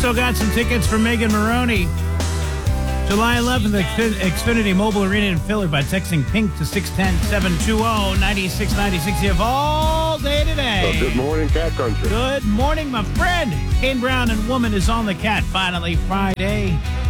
Still got some tickets for Megan Maroney. July 11th, Xfinity Mobile Arena in Philly by texting PINK to 610-720-9696. You have all day today. Well, good morning, Cat Country. Good morning, my friend. Kane Brown and Woman is on the Cat. Finally, Friday.